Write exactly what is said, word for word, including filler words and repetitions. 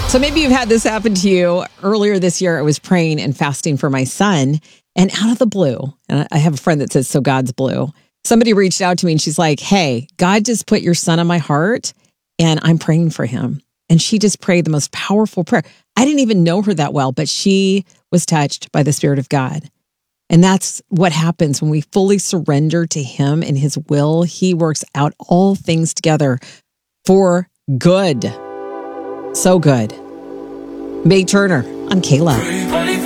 So maybe you've had this happen to you. Earlier this year, I was praying and fasting for my son, and out of the blue, and I have a friend that says, so God's blue. Somebody reached out to me and she's like, hey, God just put your son on my heart and I'm praying for him. And she just prayed the most powerful prayer. I didn't even know her that well, but she was touched by the Spirit of God. And that's what happens when we fully surrender to him and his will. He works out all things together for good. So good. May Turner on K-Love.